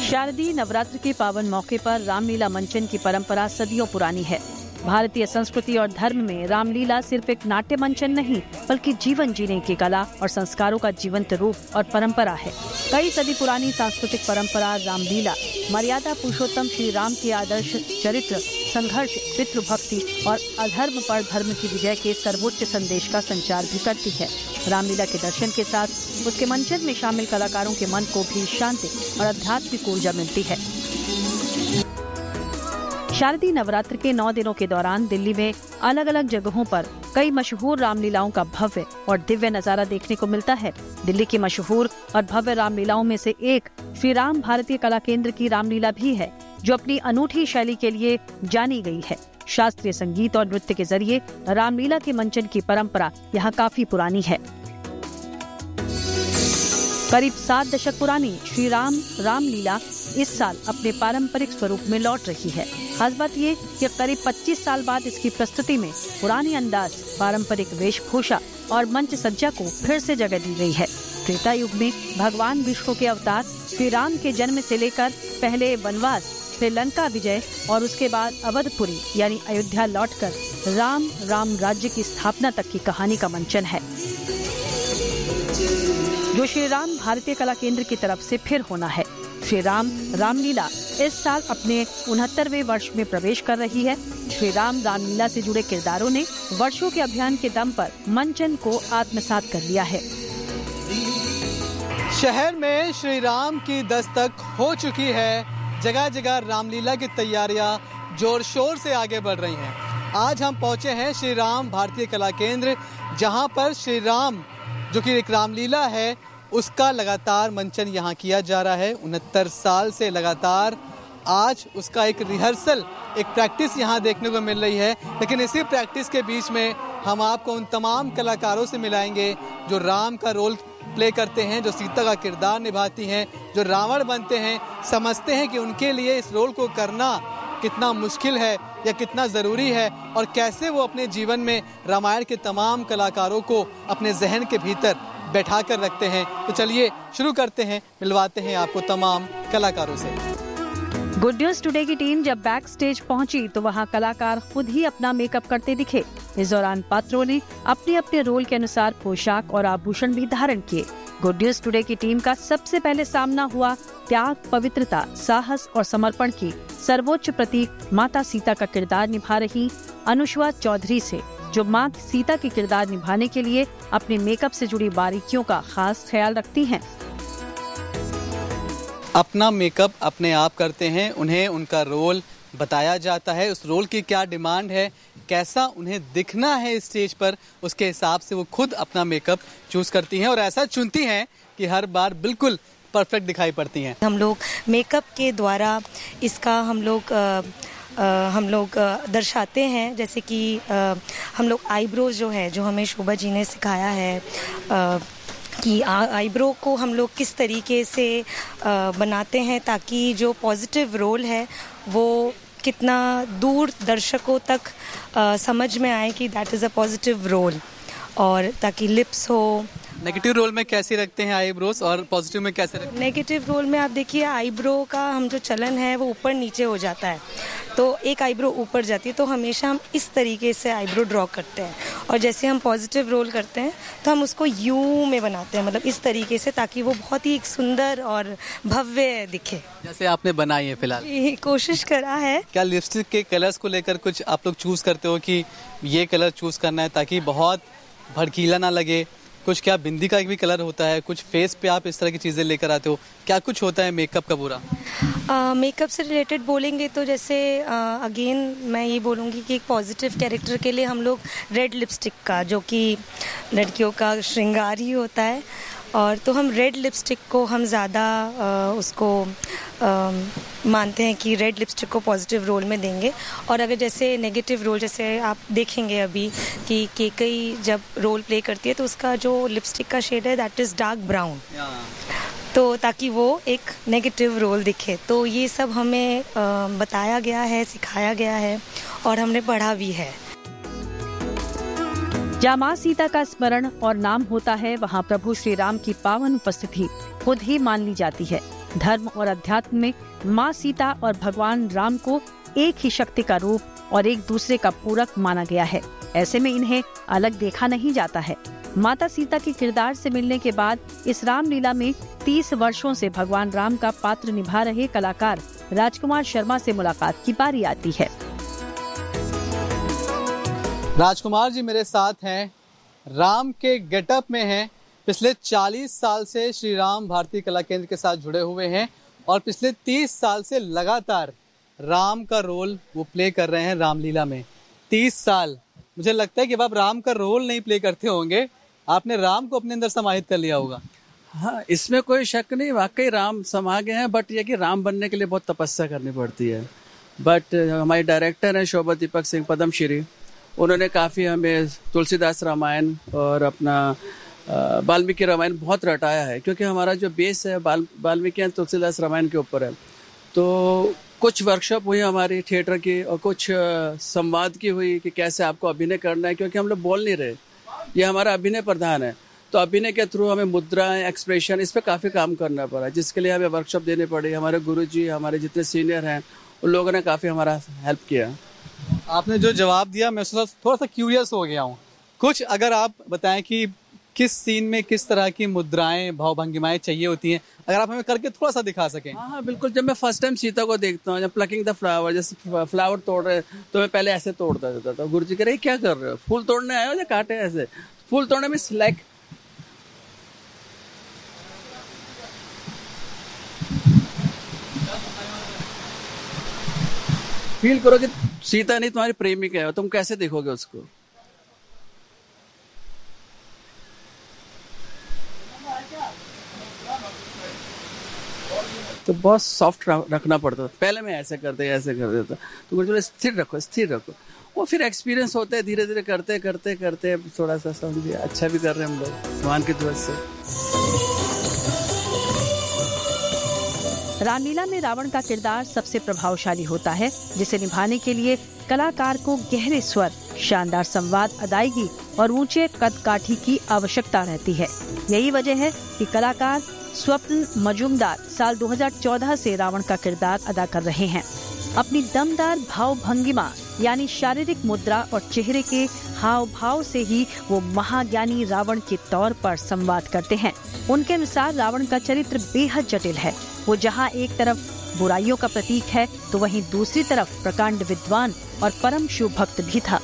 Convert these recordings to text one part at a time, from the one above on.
शारदीय नवरात्र के पावन मौके पर रामलीला मंचन की परंपरा सदियों पुरानी है। भारतीय संस्कृति और धर्म में रामलीला सिर्फ एक नाट्य मंचन नहीं, बल्कि जीवन जीने की कला और संस्कारों का जीवंत रूप और परंपरा है। कई सदी पुरानी सांस्कृतिक परंपरा रामलीला मर्यादा पुरुषोत्तम श्री राम के आदर्श चरित्र, संघर्ष, पितृभक्ति और अधर्म पर धर्म की विजय के सर्वोच्च संदेश का संचार भी करती है। रामलीला के दर्शन के साथ उसके मंचन में शामिल कलाकारों के मन को भी शांति और आध्यात्मिक ऊर्जा मिलती है। शारदीय नवरात्र के 9 दिनों के दौरान दिल्ली में अलग अलग जगहों पर कई मशहूर रामलीलाओं का भव्य और दिव्य नजारा देखने को मिलता है। दिल्ली की मशहूर और भव्य रामलीलाओं में से एक श्री राम भारतीय कला केंद्र की रामलीला भी है, जो अपनी अनूठी शैली के लिए जानी गई है। शास्त्रीय संगीत और नृत्य के जरिए रामलीला के मंचन की परंपरा यहाँ काफी पुरानी है। करीब 7 दशक पुरानी श्री राम रामलीला इस साल अपने पारंपरिक स्वरूप में लौट रही है। खास बात ये कि करीब 25 साल बाद इसकी प्रस्तुति में पुरानी अंदाज, पारंपरिक वेशभूषा और मंच सज्जा को फिर से जगह दी गई है। त्रेता युग में भगवान विष्णु के अवतार श्री राम के जन्म से लेकर पहले वनवास, फिर लंका विजय और उसके बाद अवधपुरी यानी अयोध्या लौटकर राम राज्य की स्थापना तक की कहानी का मंचन है, जो श्री राम भारतीय कला केंद्र की तरफ से फिर होना है। श्री राम रामलीला इस साल अपने 69वें वर्ष में प्रवेश कर रही है। श्री राम रामलीला से जुड़े किरदारों ने वर्षों के अभियान के दम पर मंचन को आत्मसात कर लिया है। शहर में श्री राम की दस्तक हो चुकी है। जगह जगह रामलीला की तैयारियां जोर शोर से आगे बढ़ रही हैं। आज हम पहुंचे हैं श्री राम भारतीय कला केंद्र, जहां पर श्री राम जो कि एक रामलीला है उसका लगातार मंचन यहाँ किया जा रहा है। 69 साल से लगातार आज उसका एक रिहर्सल, एक प्रैक्टिस यहाँ देखने को मिल रही है। लेकिन इसी प्रैक्टिस के बीच में हम आपको उन तमाम कलाकारों से मिलाएंगे जो राम का रोल प्ले करते हैं, जो सीता का किरदार निभाती हैं, जो रावण बनते हैं। समझते हैं कि उनके लिए इस रोल को करना कितना मुश्किल है या कितना ज़रूरी है, और कैसे वो अपने जीवन में रामायण के तमाम कलाकारों को अपने जहन के भीतर बैठा कर रखते हैं। तो चलिए शुरू करते हैं, मिलवाते हैं आपको तमाम कलाकारों से। गुड न्यूज टुडे की टीम जब बैक स्टेज पहुंची तो वहां कलाकार खुद ही अपना मेकअप करते दिखे। इस दौरान पात्रों ने अपने अपने रोल के अनुसार पोशाक और आभूषण भी धारण किए। गुड न्यूज टुडे की टीम का सबसे पहले सामना हुआ त्याग, पवित्रता, साहस और समर्पण की सर्वोच्च प्रतीक माता सीता का किरदार निभा रही अनुष्वा चौधरी से, जो मां सीता के किरदार निभाने के लिए अपने मेकअप से जुड़ी बारीकियों का खास ख्याल रखती हैं। अपना मेकअप अपने आप करते हैं, उन्हें उनका रोल बताया जाता है, उस रोल की क्या डिमांड है, कैसा उन्हें दिखना है स्टेज पर, उसके हिसाब से वो खुद अपना मेकअप चूज करती हैं और ऐसा चुनती हैं कि हर बार बिल्कुल परफेक्ट दिखाई पड़ती हैं। हम लोग मेकअप के द्वारा इसका हम लोग दर्शाते हैं। जैसे कि हम लोग आईब्रोज जो है, जो हमें शोभा जी ने सिखाया है कि आईब्रो को हम लोग किस तरीके से बनाते हैं ताकि जो पॉजिटिव रोल है वो कितना दूर दर्शकों तक समझ में आए कि that is a positive role, और ताकि लिप्स हो। नेगेटिव रोल में कैसे रखते हैं आईब्रोज और पॉजिटिव में कैसे रखते हैं? नेगेटिव रोल में आप देखिए आईब्रो का हम जो चलन है वो ऊपर नीचे हो जाता है, तो एक आईब्रो ऊपर जाती है, तो हमेशा हम इस तरीके से आईब्रो ड्रॉ करते हैं। और जैसे हम पॉजिटिव रोल करते हैं तो हम उसको यू में बनाते हैं, मतलब इस तरीके से, ताकि वो बहुत ही सुंदर और भव्य दिखे। जैसे आपने बनाई है फिलहाल, कोशिश करा है। क्या लिपस्टिक के कलर्स को लेकर कुछ आप लोग चूज करते हो कि ये कलर चूज करना है ताकि बहुत भड़कीला ना लगे? कुछ क्या बिंदी का भी कलर होता है, कुछ फेस पे आप इस तरह की चीजें लेकर आते हो, क्या कुछ होता है मेकअप का पूरा? मेकअप से रिलेटेड बोलेंगे तो जैसे अगेन मैं ये बोलूँगी कि एक पॉजिटिव कैरेक्टर के लिए हम लोग रेड लिपस्टिक का, जो कि लड़कियों का श्रृंगार ही होता है, और तो हम रेड लिपस्टिक को हम ज़्यादा उसको मानते हैं कि रेड लिपस्टिक को पॉजिटिव रोल में देंगे। और अगर जैसे नेगेटिव रोल, जैसे आप देखेंगे अभी कि केकई जब रोल प्ले करती है तो उसका जो लिपस्टिक का शेड है दैट इज़ डार्क ब्राउन, तो ताकि वो एक नेगेटिव रोल दिखे। तो ये सब हमें बताया गया है, सिखाया गया है और हमने पढ़ा भी है। जहाँ माँ सीता का स्मरण और नाम होता है, वहाँ प्रभु श्री राम की पावन उपस्थिति खुद ही मान ली जाती है। धर्म और अध्यात्म में माँ सीता और भगवान राम को एक ही शक्ति का रूप और एक दूसरे का पूरक माना गया है। ऐसे में इन्हें अलग देखा नहीं जाता है। माता सीता के किरदार से मिलने के बाद इस रामलीला में 30 वर्षों से भगवान राम का पात्र निभा रहे कलाकार राजकुमार शर्मा से मुलाकात की बारी आती है। राजकुमार जी मेरे साथ हैं, राम के गेटअप में हैं, पिछले 40 साल से श्री राम भारतीय कला केंद्र के साथ जुड़े हुए हैं और पिछले 30 साल से लगातार राम का रोल वो प्ले कर रहे हैं रामलीला में। 30 साल, मुझे लगता है कि अब आप राम का रोल नहीं प्ले करते होंगे, आपने राम को अपने अंदर समाहित कर लिया होगा। हाँ, इसमें कोई शक नहीं, वाकई राम समा गए हैं। बट ये कि राम बनने के लिए बहुत तपस्या करनी पड़ती है। बट हमारे डायरेक्टर हैं शोभा दीपक सिंह पद्मश्री, उन्होंने काफ़ी हमें तुलसीदास रामायण और अपना वाल्मीकि रामायण बहुत रटाया है, क्योंकि हमारा जो बेस है वाल्मीकि और तुलसीदास रामायण के ऊपर है। तो कुछ वर्कशॉप हुई हमारी थिएटर की और कुछ संवाद की हुई कि कैसे आपको अभिनय करना है, क्योंकि हम लोग बोल नहीं रहे, ये हमारा अभिनय प्रधान है। तो अभिनय के थ्रू हमें मुद्राएं, एक्सप्रेशन, इस पर काफ़ी काम करना पड़ा, जिसके लिए हमें वर्कशॉप देने पड़ी। हमारे गुरुजी, हमारे जितने सीनियर हैं, उन लोगों ने काफ़ी हमारा हेल्प किया। आपने जो जवाब दिया मैं थोड़ा सा क्यूरियस हो गया हूँ। कुछ अगर आप बताएं कि किस सीन में किस तरह की मुद्राएं, भावभंगिमाएं चाहिए होती हैं, अगर आप हमें करके थोड़ा सा दिखा सकें। हाँ, बिल्कुल। जब मैं फर्स्ट टाइम सीता को देखता हूँ, जब प्लकिंग द फ्लावर, जैसे फ्लावर तोड़ रहे, तो मैं पहले ऐसे तोड़ता रहता था। गुरुजी कह रहे क्या कर रहे हो, फूल तोड़ने आए हो या काटे? ऐसे फूल तोड़ने में लाइक फील करो कि सीता नहीं तुम्हारी प्रेमिका है, तुम कैसे देखोगे उसको। तो बहुत सॉफ्ट रखना पड़ता था। पहले मैं ऐसे कर देता, तो गुरुजी स्थिर रखो। वो फिर एक्सपीरियंस होता है, धीरे धीरे करते थोड़ा सा समझिए अच्छा भी कर रहे हैं हम लोग भगवान की दुआ से। रामलीला में रावण का किरदार सबसे प्रभावशाली होता है, जिसे निभाने के लिए कलाकार को गहरे स्वर, शानदार संवाद, अदायगी और ऊंचे कद काठी की आवश्यकता रहती है। यही वजह है कि कलाकार स्वप्न मजूमदार साल 2014 से रावण का किरदार अदा कर रहे हैं। अपनी दमदार भाव भंगिमा यानी शारीरिक मुद्रा और चेहरे के हाव भाव से ही वो महाज्ञानी रावण के तौर पर संवाद करते हैं। उनके अनुसार रावण का चरित्र बेहद जटिल है। वो जहाँ एक तरफ बुराइयों का प्रतीक है, तो वहीं दूसरी तरफ प्रकांड विद्वान और परम शिव भक्त भी था।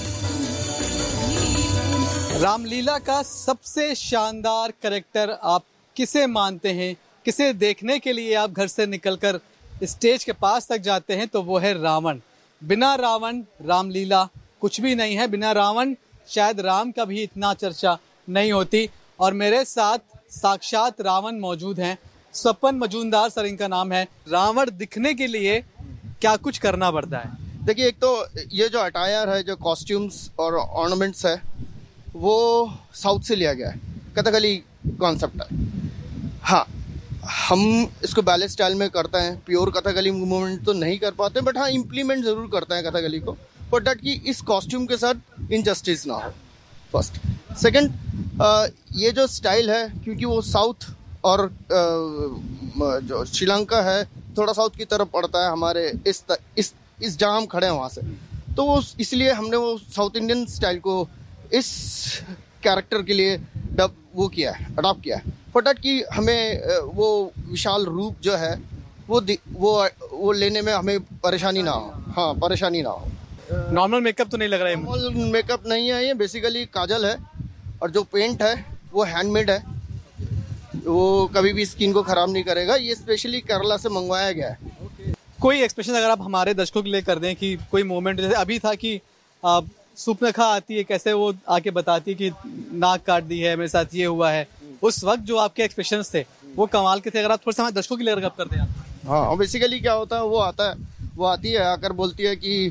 रामलीला का सबसे शानदार कैरेक्टर आप किसे मानते हैं? किसे देखने के लिए आप घर से निकलकर स्टेज के पास तक जाते हैं? तो वो है रावण। बिना रावण रामलीला कुछ भी नहीं है। बिना रावण शायद राम का भी इतना चर्चा नहीं होती। और मेरे साथ साक्षात रावण मौजूद हैं। स्वपन मजूमदार सर इनका नाम है। रावण दिखने के लिए क्या कुछ करना पड़ता है? देखिए, एक तो ये जो अटायर है, जो कॉस्ट्यूम्स और ऑर्नामेंट्स है, वो साउथ से लिया गया है, कथकली कॉन्सेप्ट है। हाँ, हम इसको बैले स्टाइल में करते हैं, प्योर कथकली मूवमेंट तो नहीं कर पाते, बट हाँ इम्प्लीमेंट जरूर करते हैं कथकली को, फॉर दैट कि इस कॉस्ट्यूम के साथ इनजस्टिस ना हो। फर्स्ट। सेकंड, ये जो स्टाइल है, क्योंकि वो साउथ और जो श्रीलंका है थोड़ा साउथ की तरफ पड़ता है हमारे इस जहाँ हम खड़े हैं वहाँ से, तो वो इसलिए हमने वो साउथ इंडियन स्टाइल को इस कैरेक्टर के लिए अडॉप्ट किया है, फॉर दैट कि हमें वो विशाल रूप जो है वो लेने में हमें परेशानी ना हो। हाँ, परेशानी ना हो। नॉर्मल मेकअप तो नहीं लग रहा है? नॉर्मल मेकअप नहीं है, ये बेसिकली काजल है और जो पेंट है वो हैंडमेड है, वो कभी भी स्किन को खराब नहीं करेगा। ये स्पेशली केरला से मंगवाया गया है। कोई एक्सप्रेशन अगर आप हमारे दर्शकों के लिए कर दें कि कोई मोमेंट, जैसे अभी था कि सुपनखा आती है, कैसे वो आके बताती है कि नाक काट दी है, मेरे साथ ये हुआ है, उस वक्त जो आपके एक्सप्रेशंस थे वो कमाल के थे। अगर आप थोड़ा सा हमारे दर्शकों के लिए अगर कर दें। हाँ, बेसिकली क्या होता है, वो आती है, आकर बोलती है कि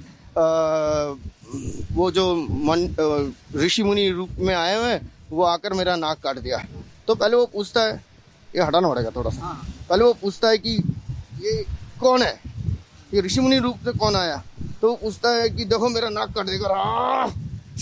वो जो ऋषि मुनि रूप में आए हुए हैं, वो आकर मेरा नाक काट दिया। तो पहले वो पूछता है, ये हटाना पड़ेगा थोड़ा सा, पहले वो पूछता है कि ये कौन है, ये ऋषि मुनि रूप से कौन आया? तो वो पूछता है कि देखो मेरा नाक काट देगा,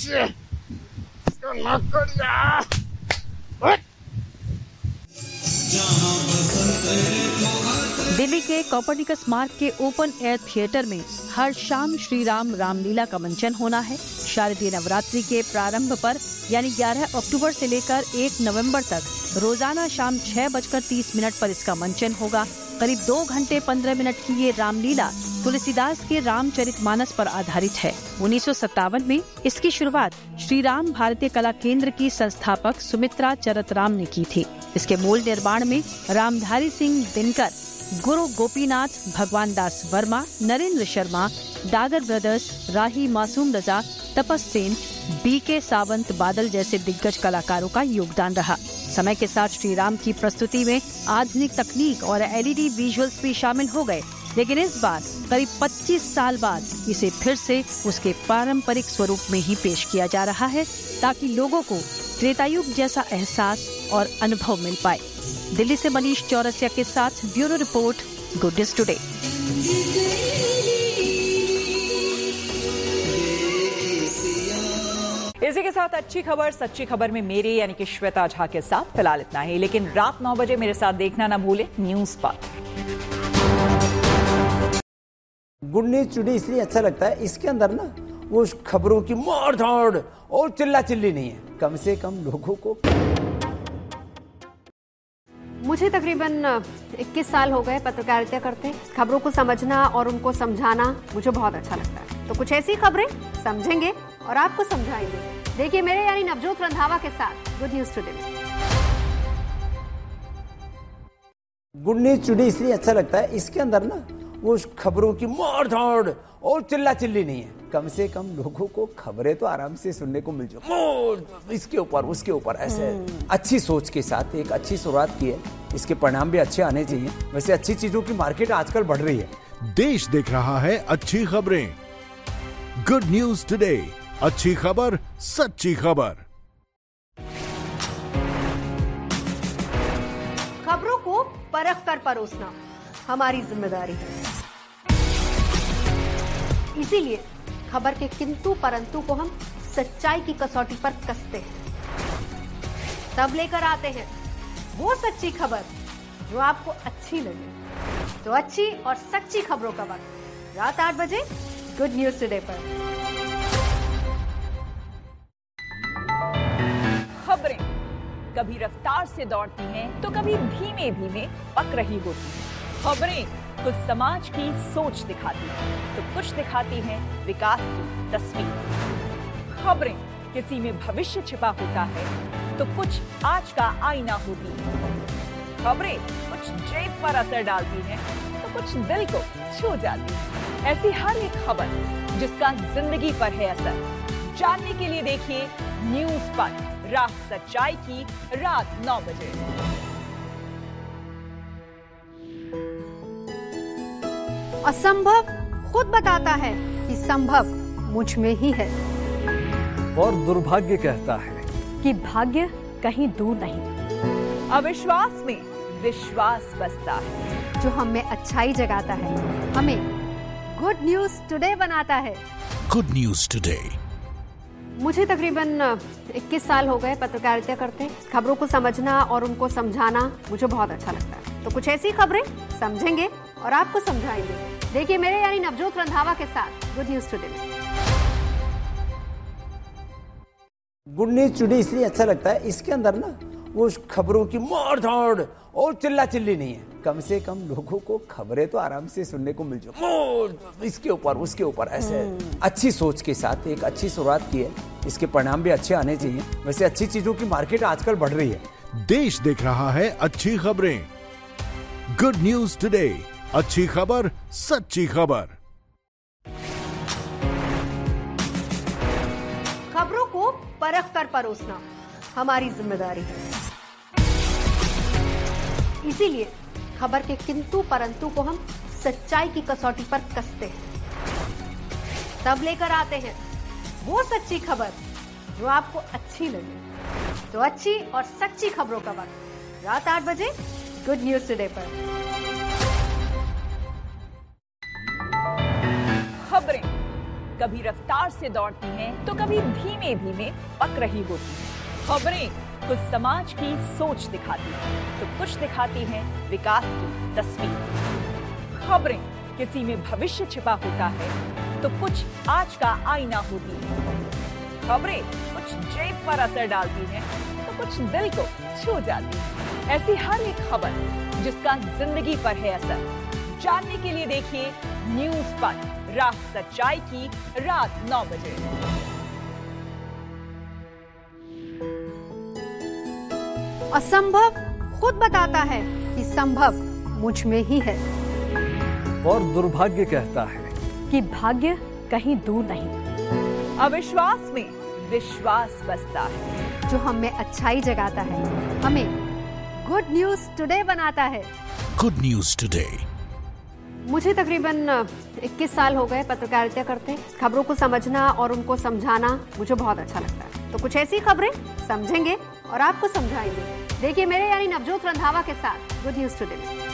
नाक काट दिया। दिल्ली के कोपर्निकस मार्ग के ओपन एयर थिएटर में हर शाम श्री राम रामलीला का मंचन होना है। शारदीय नवरात्रि के प्रारंभ पर यानी 11 अक्टूबर से लेकर 1 नवंबर तक रोजाना शाम 6:30 पर इसका मंचन होगा। करीब 2 घंटे 15 मिनट की ये रामलीला तुलसीदास के रामचरितमानस पर आधारित है। 1957 में इसकी शुरुआत श्री राम भारतीय कला केंद्र की संस्थापक सुमित्रा चरतराम ने की थी। इसके मूल निर्माण में रामधारी सिंह दिनकर, गुरु गोपीनाथ, भगवान दास वर्मा, नरेंद्र शर्मा, डागर ब्रदर्स, राही मासूम रजा, तपस सेन, BK सावंत, बादल जैसे दिग्गज कलाकारों का योगदान रहा। समय के साथ श्री राम की प्रस्तुति में आधुनिक तकनीक और LED विजुअल्स भी शामिल हो गए, लेकिन इस बार करीब 25 साल बाद इसे फिर से उसके पारंपरिक स्वरूप में ही पेश किया जा रहा है, ताकि लोगों को त्रेतायुग जैसा एहसास और अनुभव मिल पाए। दिल्ली से मनीष चौरसिया के साथ bureau report, good news today. इसी के साथ अच्छी खबर सच्ची खबर में मेरे यानी कि श्वेता झा के साथ फिलहाल इतना ही, लेकिन रात 9 बजे मेरे साथ देखना ना भूले news part. Good news today इसलिए अच्छा लगता है, इसके अंदर ना वो खबरों की मार धाड़ और चिल्ला चिल्ली नहीं है, कम से कम लोगों को। मुझे तकरीबन 21 साल हो गए पत्रकारिता करते। खबरों को समझना और उनको समझाना मुझे बहुत अच्छा लगता है। तो कुछ ऐसी खबरें समझेंगे और आपको समझाएंगे। देखिए मेरे यानी नवजोत रंधावा के साथ गुड न्यूज टुडे में। गुड न्यूज टुडे इसलिए अच्छा लगता है, इसके अंदर ना वो खबरों की मार धाड़ और चिल्ला चिल्ली नहीं है, कम से कम लोगों को खबरें तो आराम से सुनने को मिल जाए, इसके ऊपर उसके ऊपर ऐसे अच्छी सोच के साथ एक अच्छी शुरुआत की है। इसके परिणाम भी अच्छे आने चाहिए। वैसे अच्छी चीजों की मार्केट आजकल बढ़ रही है। देश देख रहा है अच्छी खबरें। गुड न्यूज टुडे, अच्छी खबर सच्ची खबर। खबरों को परख कर परोसना हमारी जिम्मेदारी है। इसीलिए खबर के किंतु परंतु को हम सच्चाई की कसौटी पर कसते हैं, तब लेकर आते हैं वो सच्ची खबर जो आपको अच्छी लगे। तो अच्छी और सच्ची खबरों का वक्त रात 8 बजे गुड न्यूज टुडे पर। खबरें कभी रफ्तार से दौड़ती हैं तो कभी धीमे धीमे पक रही होती हैं। खबरें कुछ समाज की सोच दिखाती हैं तो कुछ दिखाती हैं विकास की तस्वीर। खबरें किसी में भविष्य छिपा होता है तो कुछ आज का आईना होती है। खबरें कुछ जेब पर असर डालती हैं तो कुछ दिल को छू जाती है। ऐसी हर एक खबर जिसका जिंदगी पर है असर, जानने के लिए देखिए न्यूज पर, राह सच्चाई की, रात 9 बजे। असंभव खुद बताता है कि संभव मुझ में ही है, और दुर्भाग्य कहता है कि भाग्य कहीं दूर नहीं। अविश्वास में विश्वास बसता है, जो हमें अच्छाई जगाता है, हमें गुड न्यूज टुडे बनाता है। Good news today. मुझे तकरीबन 21 साल हो गए पत्रकारिता करते। खबरों को समझना और उनको समझाना मुझे बहुत अच्छा लगता है। तो कुछ ऐसी खबरें समझेंगे और आपको समझाएंगे। देखिए मेरे यानी नवजोत रंधावा के साथ गुड न्यूज टुडे में। गुड न्यूज टुडे इसलिए अच्छा लगता है, इसके अंदर ना वो खबरों की मार धाड़ और चिल्ला चिल्ली नहीं है, कम से कम लोगों को खबरें तो आराम से सुनने को मिल जाए, इसके ऊपर उसके ऊपर ऐसे अच्छी सोच के साथ एक अच्छी शुरुआत की है। इसके परिणाम भी अच्छे आने चाहिए। वैसे अच्छी चीजों की मार्केट आजकल बढ़ रही है। देश देख रहा है अच्छी खबरें। गुड न्यूज टुडे, अच्छी खबर सच्ची खबर। खबरों को परख कर परोसना हमारी जिम्मेदारी है। इसीलिए खबर के किंतु परंतु को हम सच्चाई की कसौटी पर कसते हैं, तब लेकर आते हैं वो सच्ची खबर जो आपको अच्छी लगे। तो अच्छी और सच्ची खबरों का वक्त रात 8 बजे गुड न्यूज टुडे पर। खबरें कभी रफ्तार से दौड़ती हैं तो कभी धीमे धीमे पक रही होती हैं। खबरें कुछ समाज की सोच दिखाती है तो कुछ दिखाती हैं विकास की तस्वीर। खबरें किसी में भविष्य छिपा होता है तो कुछ आज का आईना होती है। खबरें कुछ जेब पर असर डालती हैं तो कुछ दिल को छू जाती है। ऐसी हर एक खबर जिसका जिंदगी पर है असर, जानने के लिए देखिए न्यूज़ पर राह सच्चाई की रात 9 बजे। असंभव खुद बताता है कि संभव मुझ में ही है। और दुर्भाग्य कहता है कि भाग्य कहीं दूर नहीं। अविश्वास में विश्वास बसता है। जो हम में अच्छाई जगाता है, हमें गुड न्यूज टुडे बनाता है। Good news today. मुझे तकरीबन 21 साल हो गए पत्रकारिता करते। खबरों को समझना और उनको समझाना मुझे बहुत अच्छा लगता है। तो कुछ ऐसी खबरें समझेंगे और आपको समझाएंगे। देखिए मेरे यानी नवजोत रंधावा के साथ गुड न्यूज टुडे में।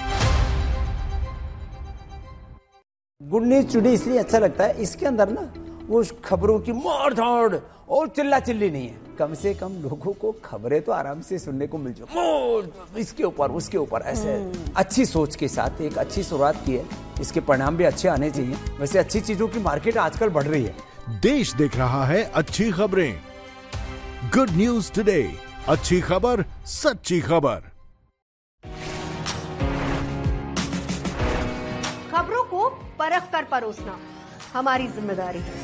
गुड न्यूज टुडे इसलिए अच्छा लगता है, इसके अंदर ना वो खबरों की मार धाड़ और चिल्ला चिल्ली नहीं है। कम से कम लोगों को खबरें तो आराम से सुनने को मिल जाए, इसके ऊपर उसके ऊपर ऐसे अच्छी सोच के साथ एक अच्छी शुरुआत की है। इसके परिणाम भी अच्छे आने चाहिए। वैसे अच्छी चीजों की मार्केट आजकल बढ़ रही है। देश देख रहा है अच्छी खबरें। गुड न्यूज टुडे, अच्छी खबर, सच्ची खबर। खबरों को परख कर परोसना हमारी जिम्मेदारी है।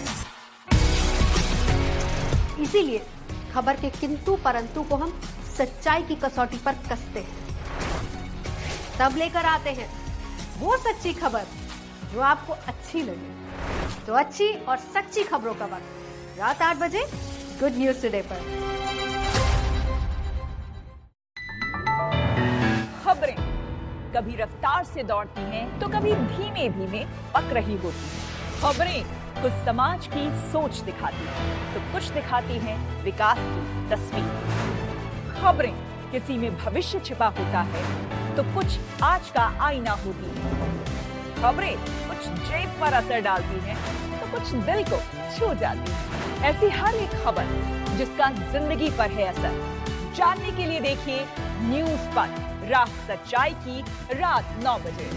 इसीलिए खबर के किंतु परंतु को हम सच्चाई की कसौटी पर कसते हैं। तब लेकर आते हैं वो सच्ची खबर जो आपको अच्छी लगे। तो अच्छी और सच्ची खबरों का वक्त रात 8 बजे गुड न्यूज टुडे पर। खबरें कभी रफ्तार से दौड़ती हैं तो कभी धीमे धीमे पक रही होती हैं। खबरें कुछ समाज की सोच दिखाती हैं तो कुछ दिखाती हैं विकास की तस्वीर। खबरें किसी में भविष्य छिपा होता है तो कुछ आज का आईना होती है। खबरें कुछ जेब पर असर डालती हैं तो कुछ दिल को छू जाती है। ऐसी हर एक खबर जिसका जिंदगी पर है असर, जानने के लिए देखिए न्यूज़ पर राह सच्चाई की रात 9 बजे।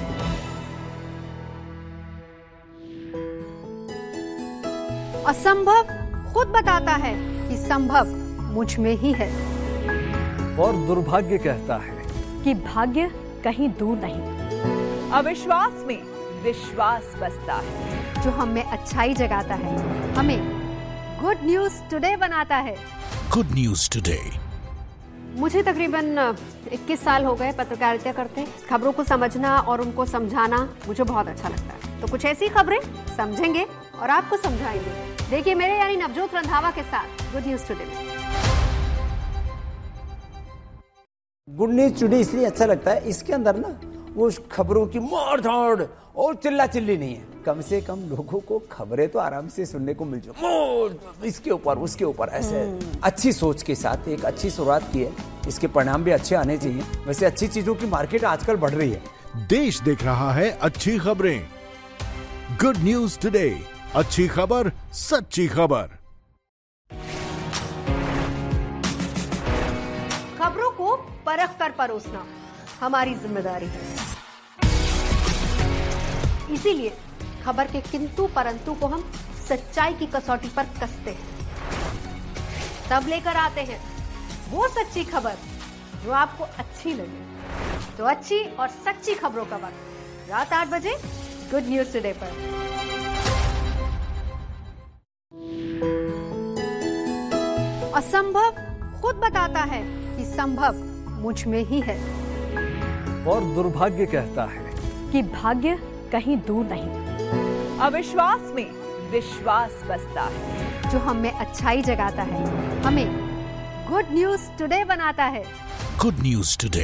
असंभव खुद बताता है कि संभव मुझ में ही है। और दुर्भाग्य कहता है कि भाग्य कहीं दूर नहीं। अविश्वास में विश्वास बसता है। जो हम में अच्छाई जगाता है, हमें गुड न्यूज टुडे बनाता है। Good news today. मुझे तकरीबन 21 साल हो गए पत्रकारिता करते। खबरों को समझना और उनको समझाना मुझे बहुत अच्छा लगता है। तो कुछ ऐसी खबरें समझेंगे और आपको समझाएंगे। देखिए मेरे यानी नवजोत रंधावा के साथ गुड न्यूज टुडे में। गुड न्यूज टुडे इसलिए अच्छा लगता है, इसके अंदर ना वो खबरों की मार धाड़ और चिल्ला चिल्ली नहीं है। कम से कम लोगों को खबरें तो आराम से सुनने को मिल जाए, इसके ऊपर उसके ऊपर ऐसे अच्छी सोच के साथ एक अच्छी शुरुआत की है। इसके परिणाम भी अच्छे आने चाहिए। वैसे अच्छी चीजों की मार्केट आजकल बढ़ रही है। देश देख रहा है अच्छी खबरें। गुड न्यूज टुडे, अच्छी खबर, सच्ची खबर। खबरों को परख कर परोसना हमारी जिम्मेदारी है। इसीलिए खबर के किंतु परंतु को हम सच्चाई की कसौटी पर कसते हैं। तब लेकर आते हैं वो सच्ची खबर जो आपको अच्छी लगे। तो अच्छी और सच्ची खबरों का वक्त रात 8 बजे गुड न्यूज टुडे पर। असंभव खुद बताता है कि संभव मुझ में ही है। और दुर्भाग्य कहता है कि भाग्य कहीं दूर नहीं। अविश्वास में विश्वास बसता है। जो हम में अच्छाई जगाता है, हमें गुड न्यूज टुडे बनाता है। Good news today.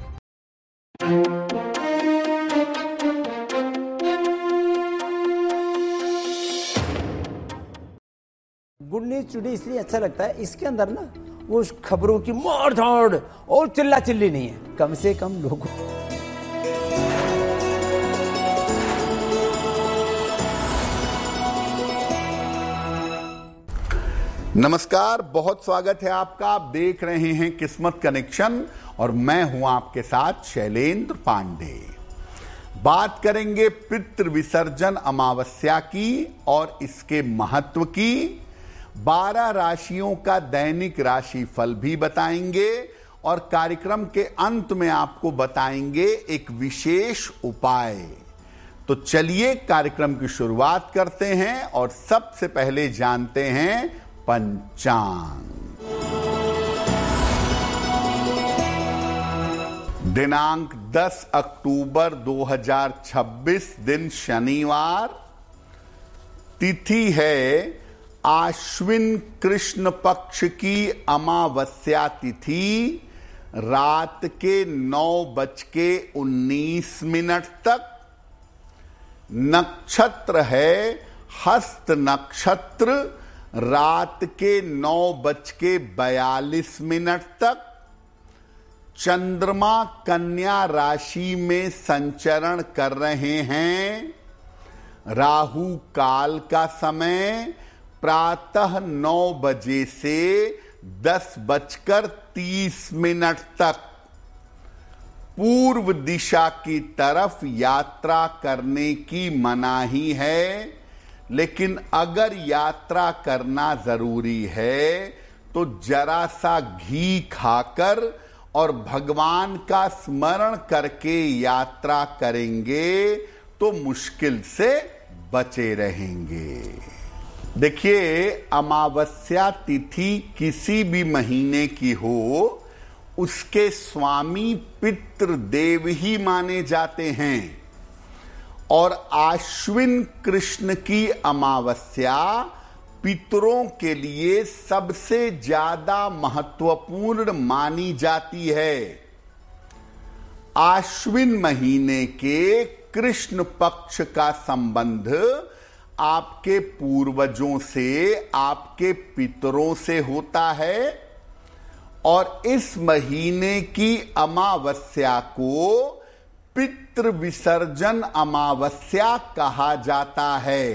Good news today इसलिए अच्छा लगता है, इसके अंदर ना वो खबरों की मार धाड़ और चिल्ला चिल्ली नहीं है। कम से कम लोगों नमस्कार, बहुत स्वागत है आपका। आप देख रहे हैं किस्मत कनेक्शन और मैं हूं आपके साथ शैलेंद्र पांडे। बात करेंगे पितृ विसर्जन अमावस्या की और इसके महत्व की। 12 राशियों का दैनिक राशि फल भी बताएंगे और कार्यक्रम के अंत में आपको बताएंगे एक विशेष उपाय। तो चलिए कार्यक्रम की शुरुआत करते हैं और सबसे पहले जानते हैं पंचांग। दिनांक 10 अक्टूबर 2026, दिन शनिवार, तिथि है आश्विन कृष्ण पक्ष की अमावस्या तिथि, रात के 9:19 तक। नक्षत्र है हस्त नक्षत्र, रात के 9:42 तक। चंद्रमा कन्या राशि में संचरण कर रहे हैं। राहु काल का समय प्रातः 9 बजे से 10:30 तक। पूर्व दिशा की तरफ यात्रा करने की मनाही है, लेकिन अगर यात्रा करना जरूरी है तो जरा सा घी खाकर और भगवान का स्मरण करके यात्रा करेंगे तो मुश्किल से बचे रहेंगे। देखिए, अमावस्या तिथि किसी भी महीने की हो, उसके स्वामी पितृदेव ही माने जाते हैं। और आश्विन कृष्ण की अमावस्या पितरों के लिए सबसे ज्यादा महत्वपूर्ण मानी जाती है। आश्विन महीने के कृष्ण पक्ष का संबंध आपके पूर्वजों से, आपके पितरों से होता है और इस महीने की अमावस्या को पितृ विसर्जन अमावस्या कहा जाता है।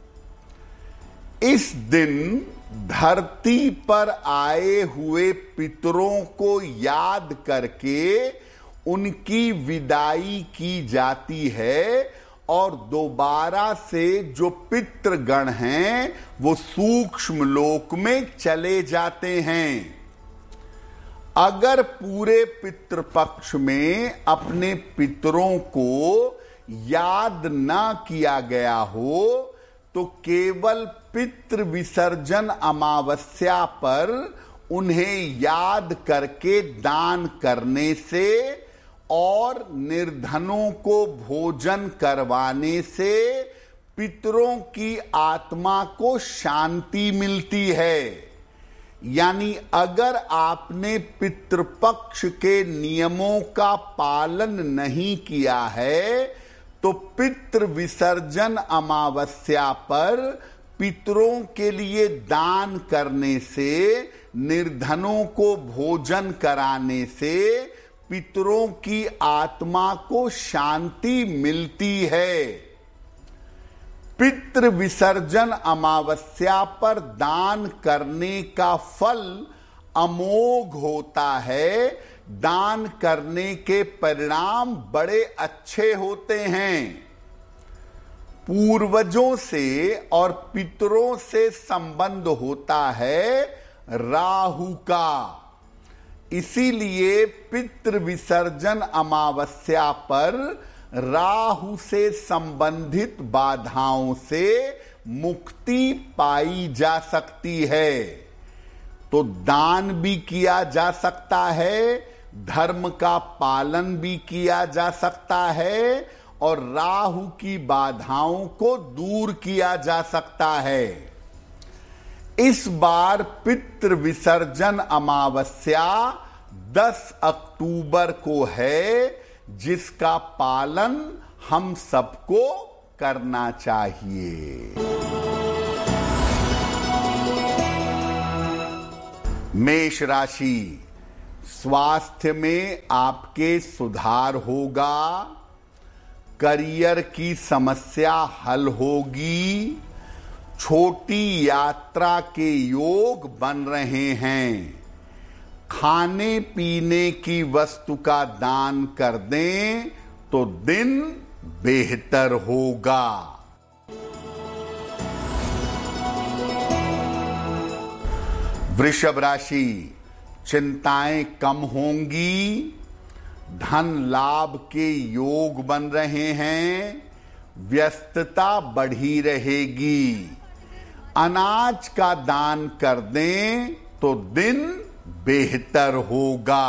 इस दिन धरती पर आए हुए पितरों को याद करके उनकी विदाई की जाती है और दोबारा से जो पितृगण हैं वो सूक्ष्म लोक में चले जाते हैं। अगर पूरे पितृपक्ष में अपने पितरों को याद ना किया गया हो तो केवल पितृ विसर्जन अमावस्या पर उन्हें याद करके दान करने से और निर्धनों को भोजन करवाने से पितरों की आत्मा को शांति मिलती है। यानी अगर आपने पितृपक्ष के नियमों का पालन नहीं किया है तो पितृ विसर्जन अमावस्या पर पितरों के लिए दान करने से, निर्धनों को भोजन कराने से पितरों की आत्मा को शांति मिलती है। पितृ विसर्जन अमावस्या पर दान करने का फल अमोघ होता है। दान करने के परिणाम बड़े अच्छे होते हैं। पूर्वजों से और पितरों से संबंध होता है राहु का। इसीलिए पितृ विसर्जन अमावस्या पर राहु से संबंधित बाधाओं से मुक्ति पाई जा सकती है। तो दान भी किया जा सकता है, धर्म का पालन भी किया जा सकता है और राहु की बाधाओं को दूर किया जा सकता है। इस बार पितृ विसर्जन अमावस्या 10 अक्टूबर को है, जिसका पालन हम सबको करना चाहिए। मेष राशि, स्वास्थ्य में आपके सुधार होगा, करियर की समस्या हल होगी, छोटी यात्रा के योग बन रहे हैं। खाने पीने की वस्तु का दान कर दें तो दिन बेहतर होगा। वृषभ राशि, चिंताएं कम होंगी, धन लाभ के योग बन रहे हैं, व्यस्तता बढ़ी रहेगी। अनाज का दान कर दें तो दिन बेहतर होगा।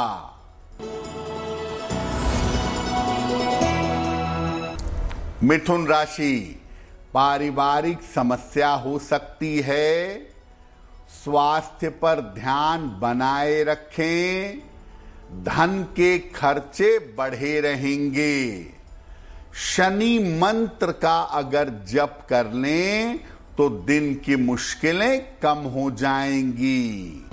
मिथुन राशि, पारिवारिक समस्या हो सकती है, स्वास्थ्य पर ध्यान बनाए रखें, धन के खर्चे बढ़े रहेंगे। शनि मंत्र का अगर जप कर लें तो दिन की मुश्किलें कम हो जाएंगी।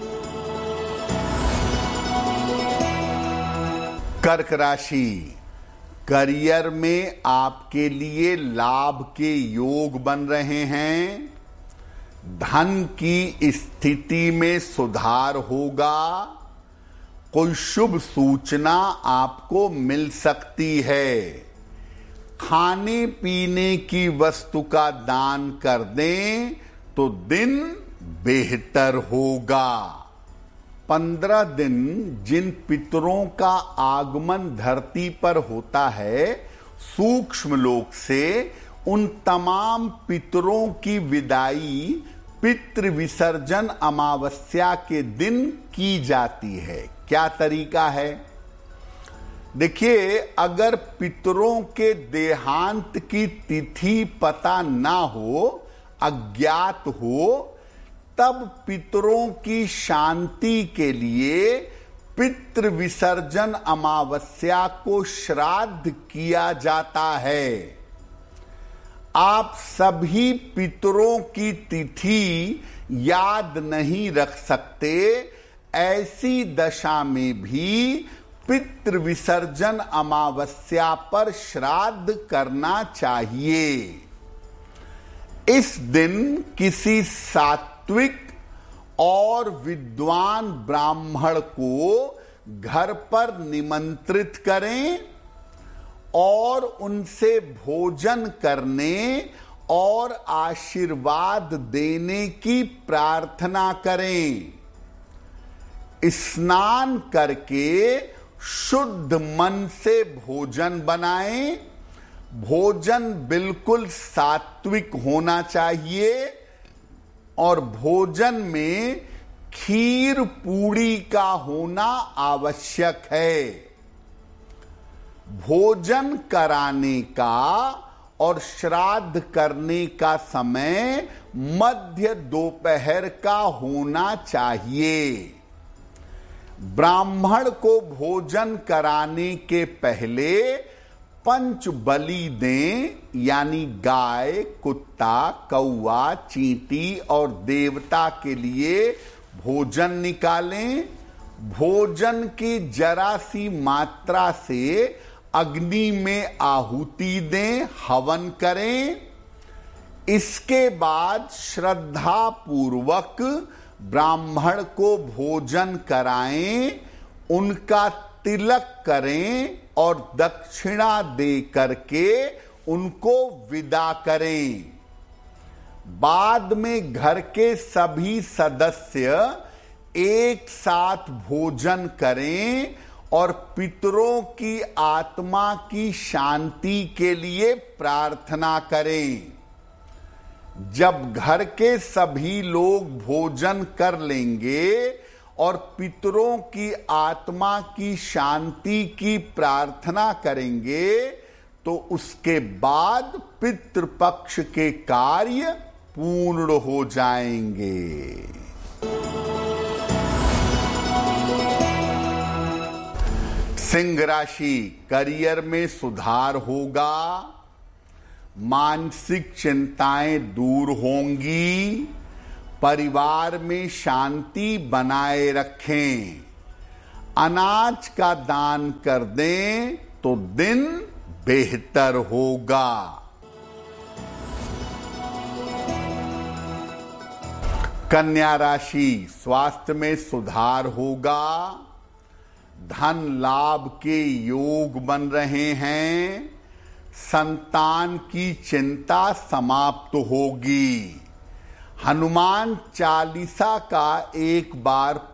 कर्क राशि, करियर में आपके लिए लाभ के योग बन रहे हैं, धन की स्थिति में सुधार होगा, कोई शुभ सूचना आपको मिल सकती है। खाने पीने की वस्तु का दान कर दें तो दिन बेहतर होगा। 15 दिन जिन पितरों का आगमन धरती पर होता है सूक्ष्म लोक से, उन तमाम पितरों की विदाई पितृ विसर्जन अमावस्या के दिन की जाती है। क्या तरीका है? देखिए, अगर पितरों के देहांत की तिथि पता ना हो, अज्ञात हो, तब पितरों की शांति के लिए पितृ विसर्जन अमावस्या को श्राद्ध किया जाता है। आप सभी पितरों की तिथि याद नहीं रख सकते, ऐसी दशा में भी पितृ विसर्जन अमावस्या पर श्राद्ध करना चाहिए। इस दिन किसी सात्विक और विद्वान ब्राह्मण को घर पर निमंत्रित करें और उनसे भोजन करने और आशीर्वाद देने की प्रार्थना करें। स्नान करके शुद्ध मन से भोजन बनाएं। भोजन बिल्कुल सात्विक होना चाहिए और भोजन में खीर पूड़ी का होना आवश्यक है। भोजन कराने का और श्राद्ध करने का समय मध्य दोपहर का होना चाहिए। ब्राह्मण को भोजन कराने के पहले पंच बलि दें, यानी गाय, कुत्ता, कौवा, चींटी और देवता के लिए भोजन निकालें। भोजन की जरा सी मात्रा से अग्नि में आहुति दें, हवन करें। इसके बाद श्रद्धा पूर्वक ब्राह्मण को भोजन कराएं, उनका तिलक करें और दक्षिणा दे करके उनको विदा करें। बाद में घर के सभी सदस्य एक साथ भोजन करें और पितरों की आत्मा की शांति के लिए प्रार्थना करें। जब घर के सभी लोग भोजन कर लेंगे और पितरों की आत्मा की शांति की प्रार्थना करेंगे तो उसके बाद पितृपक्ष के कार्य पूर्ण हो जाएंगे। सिंह राशि, करियर में सुधार होगा, मानसिक चिंताएं दूर होंगी, परिवार में शांति बनाए रखें। अनाज का दान कर दें तो दिन बेहतर होगा। कन्या राशि, स्वास्थ्य में सुधार होगा, धन लाभ के योग बन रहे हैं, संतान की चिंता समाप्त होगी। हनुमान चालीसा का एक बार